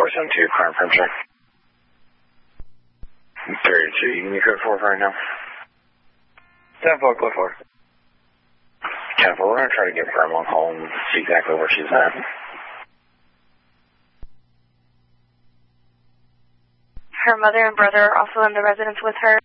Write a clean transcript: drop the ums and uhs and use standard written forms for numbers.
472, crime firm check. 32, you can be code 4 right now. 10-4, code 4. 10-4, we're going to try to get Firm on call and see exactly where she's at. Her mother and brother are also in the residence with her.